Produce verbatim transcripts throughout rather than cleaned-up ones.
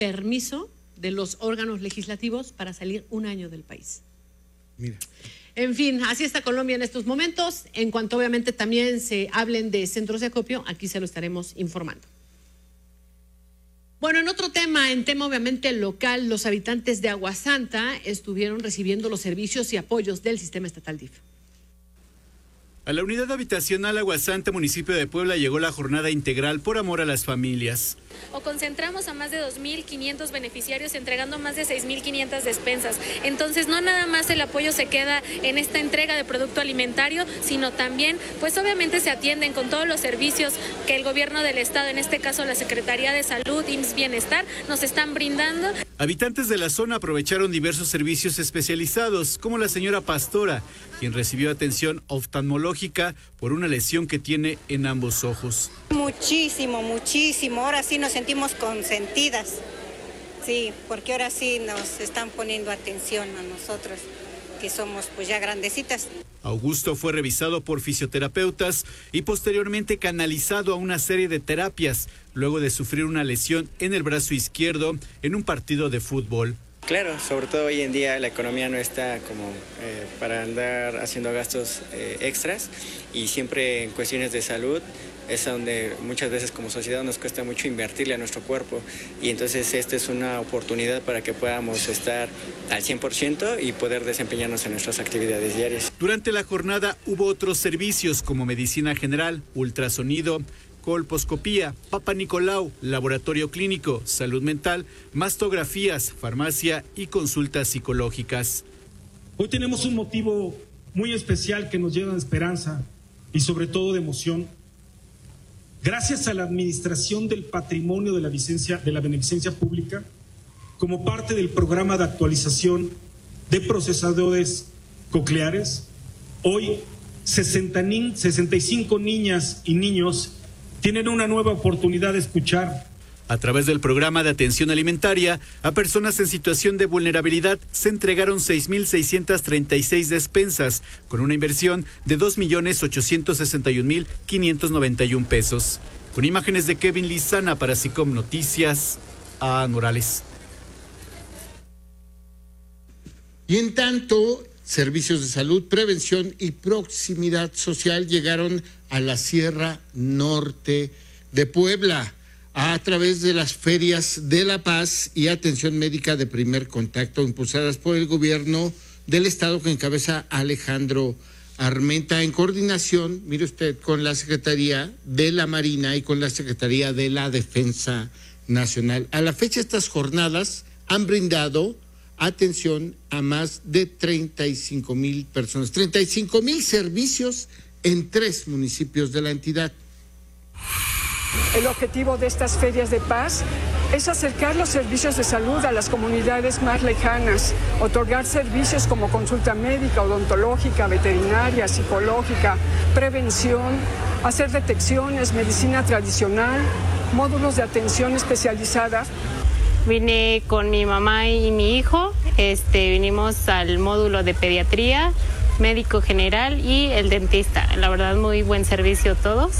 permiso de los órganos legislativos para salir un año del país. Mira. En fin, así está Colombia en estos momentos. En cuanto obviamente también se hablen de centros de acopio, aquí se lo estaremos informando. Bueno, en otro tema, en tema obviamente local, los habitantes de Aguasanta estuvieron recibiendo los servicios y apoyos del sistema estatal D I F. A la unidad habitacional Aguasanta, municipio de Puebla, llegó la jornada integral por amor a las familias. O concentramos a más de dos mil quinientos beneficiarios entregando más de seis mil quinientas despensas. Entonces no nada más el apoyo se queda en esta entrega de producto alimentario, sino también pues obviamente se atienden con todos los servicios que el gobierno del estado, en este caso la Secretaría de Salud, I M S S Bienestar, nos están brindando. Habitantes de la zona aprovecharon diversos servicios especializados, como la señora Pastora, quien recibió atención oftalmológica por una lesión que tiene en ambos ojos. Muchísimo, muchísimo. Ahora sí nos sentimos consentidas. Sí, porque ahora sí nos están poniendo atención a nosotros, que somos pues ya grandecitas. Augusto fue revisado por fisioterapeutas y posteriormente canalizado a una serie de terapias, luego de sufrir una lesión en el brazo izquierdo en un partido de fútbol. Claro, sobre todo hoy en día la economía no está como eh, para andar haciendo gastos eh, extras, y siempre en cuestiones de salud es donde muchas veces como sociedad nos cuesta mucho invertirle a nuestro cuerpo, y entonces esta es una oportunidad para que podamos estar al cien por ciento y poder desempeñarnos en nuestras actividades diarias. Durante la jornada hubo otros servicios como medicina general, ultrasonido, colposcopía, Papa Nicolau, laboratorio clínico, salud mental, mastografías, farmacia y consultas psicológicas. Hoy tenemos un motivo muy especial que nos llena de esperanza y sobre todo de emoción. Gracias a la administración del patrimonio de la, Vicencia, de la beneficencia pública, como parte del programa de actualización de procesadores cocleares, hoy sesenta, sesenta y cinco niñas y niños tienen una nueva oportunidad de escuchar. A través del programa de atención alimentaria a personas en situación de vulnerabilidad se entregaron seis mil seiscientas treinta y seis despensas con una inversión de dos millones ochocientos sesenta y un mil quinientos noventa y un pesos. Con imágenes de Kevin Lizana para SICOM Noticias, a Morales. Y en tanto, servicios de salud, prevención y proximidad social llegaron a la Sierra Norte de Puebla a través de las ferias de La Paz y atención médica de primer contacto impulsadas por el gobierno del estado que encabeza Alejandro Armenta en coordinación, mire usted, con la Secretaría de la Marina y con la Secretaría de la Defensa Nacional. A la fecha estas jornadas han brindado atención a más de treinta y cinco mil personas, treinta y cinco mil servicios en tres municipios de la entidad. El objetivo de estas ferias de paz es acercar los servicios de salud a las comunidades más lejanas, otorgar servicios como consulta médica, odontológica, veterinaria, psicológica, prevención, hacer detecciones, medicina tradicional, módulos de atención especializada. Vine con mi mamá y mi hijo, este, vinimos al módulo de pediatría, médico general y el dentista. La verdad, muy buen servicio todos.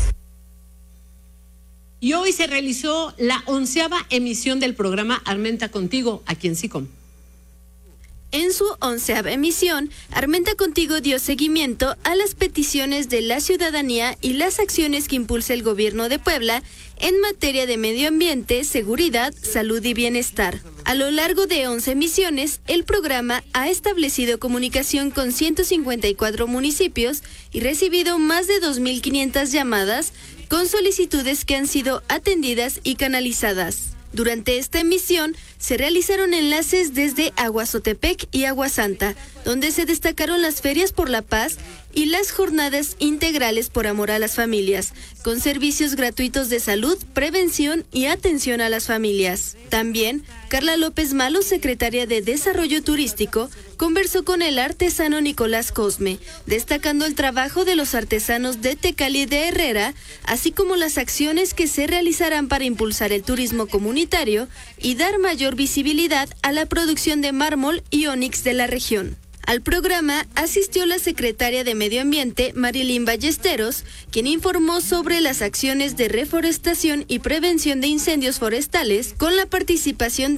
Y hoy se realizó la onceava emisión del programa Armenta Contigo, aquí en SICOM. En su onceava emisión, Armenta Contigo dio seguimiento a las peticiones de la ciudadanía y las acciones que impulsa el gobierno de Puebla en materia de medio ambiente, seguridad, salud y bienestar. A lo largo de once emisiones, el programa ha establecido comunicación con ciento cincuenta y cuatro municipios y recibido más de dos mil quinientas llamadas con solicitudes que han sido atendidas y canalizadas. Durante esta emisión se realizaron enlaces desde Aguazotepec y Aguasanta, donde se destacaron las ferias por la paz y las jornadas integrales por amor a las familias, con servicios gratuitos de salud, prevención y atención a las familias. También, Carla López Malo, secretaria de Desarrollo Turístico, conversó con el artesano Nicolás Cosme, destacando el trabajo de los artesanos de Tecali de Herrera, así como las acciones que se realizarán para impulsar el turismo comunitario y dar mayor visibilidad a la producción de mármol y ónix de la región. Al programa asistió la secretaria de Medio Ambiente, Marilyn Ballesteros, quien informó sobre las acciones de reforestación y prevención de incendios forestales con la participación de